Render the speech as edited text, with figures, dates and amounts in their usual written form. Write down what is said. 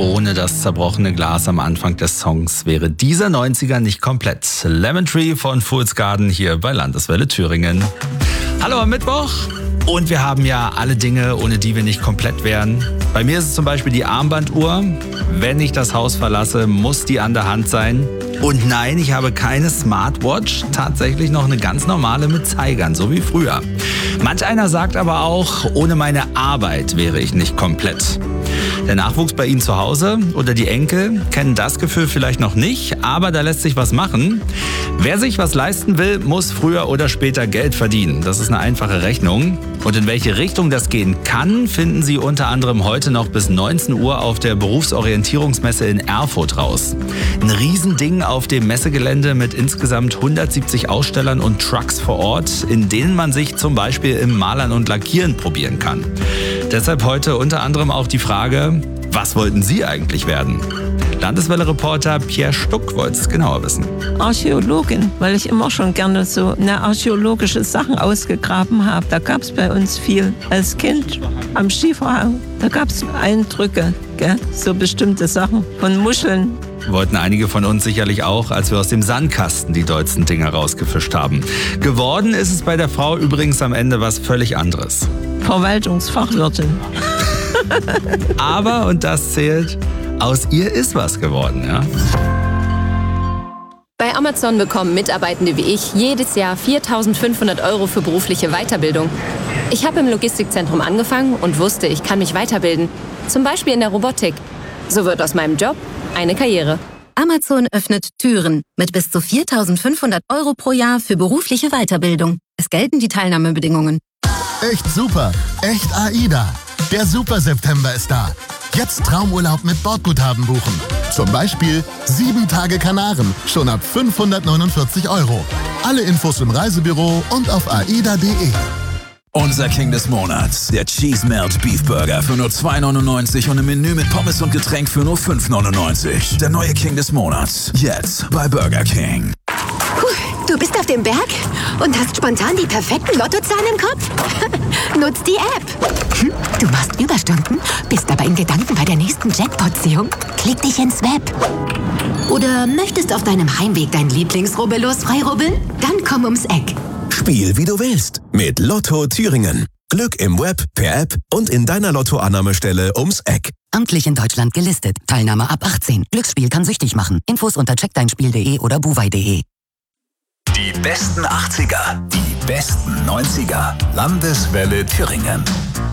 Ohne das zerbrochene Glas am Anfang des Songs wäre dieser 90er nicht komplett. Lemon Tree von Fool's Garden hier bei Landeswelle Thüringen. Hallo am Mittwoch. Und wir haben ja alle Dinge, ohne die wir nicht komplett wären. Bei mir ist es zum Beispiel die Armbanduhr. Wenn ich das Haus verlasse, muss die an der Hand sein. Und nein, ich habe keine Smartwatch, tatsächlich noch eine ganz normale mit Zeigern, so wie früher. Manch einer sagt aber auch, ohne meine Arbeit wäre ich nicht komplett. Der Nachwuchs bei Ihnen zu Hause oder die Enkel kennen das Gefühl vielleicht noch nicht, aber da lässt sich was machen. Wer sich was leisten will, muss früher oder später Geld verdienen. Das ist eine einfache Rechnung. Und in welche Richtung das gehen kann, finden Sie unter anderem heute noch bis 19 Uhr auf der Berufsorientierungsmesse in Erfurt raus. Ein Riesending auf dem Messegelände mit insgesamt 170 Ausstellern und Trucks vor Ort, in denen man sich zum Beispiel im Malern und Lackieren probieren kann. Deshalb heute unter anderem auch die Frage, was wollten Sie eigentlich werden? Landeswelle-Reporter Pierre Stuck wollte es genauer wissen. Archäologin, weil ich immer schon gerne so archäologische Sachen ausgegraben habe. Da gab es bei uns viel. Als Kind am Schieferhang, da gab es Eindrücke, so bestimmte Sachen von Muscheln. Wollten einige von uns sicherlich auch, als wir aus dem Sandkasten die dollsten Dinger rausgefischt haben. Geworden ist es bei der Frau übrigens am Ende was völlig anderes. Verwaltungsfachwirtin. Aber, und das zählt, aus ihr ist was geworden, ja? Bei Amazon bekommen Mitarbeitende wie ich jedes Jahr 4.500 € für berufliche Weiterbildung. Ich habe im Logistikzentrum angefangen und wusste, ich kann mich weiterbilden. Zum Beispiel in der Robotik. So wird aus meinem Job eine Karriere. Amazon öffnet Türen mit bis zu 4.500 € pro Jahr für berufliche Weiterbildung. Es gelten die Teilnahmebedingungen. Echt super, echt AIDA. Der Super September ist da. Jetzt Traumurlaub mit Bordguthaben buchen. Zum Beispiel 7 Tage Kanaren, schon ab 549 €. Alle Infos im Reisebüro und auf aida.de. Unser King des Monats, der Cheese Melt Beef Burger für nur 2,99 € und im Menü mit Pommes und Getränk für nur 5,99 €. Der neue King des Monats, jetzt bei Burger King. Du bist auf dem Berg und hast spontan die perfekten Lottozahlen im Kopf? Nutz die App. Du machst Überstunden, bist aber in Gedanken bei der nächsten Jackpot-Ziehung. Klick dich ins Web. Oder möchtest auf deinem Heimweg dein Lieblingsrubbellos freirubbeln? Dann komm ums Eck. Spiel wie du willst mit Lotto Thüringen. Glück im Web, per App und in deiner Lottoannahmestelle ums Eck. Amtlich in Deutschland gelistet. Teilnahme ab 18. Glücksspiel kann süchtig machen. Infos unter checkdeinspiel.de oder buwei.de. Die besten 80er, die besten 90er. Landeswelle Thüringen.